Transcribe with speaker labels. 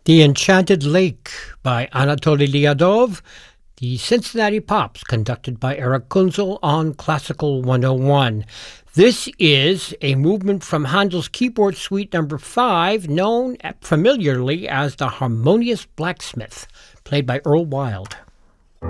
Speaker 1: The Enchanted Lake by Anatoly Lyadov, the Cincinnati Pops, conducted by Eric Kunzel on Classical 101. This is a movement from Handel's Keyboard Suite No. 5, known familiarly as the Harmonious Blacksmith, played by Earl Wild.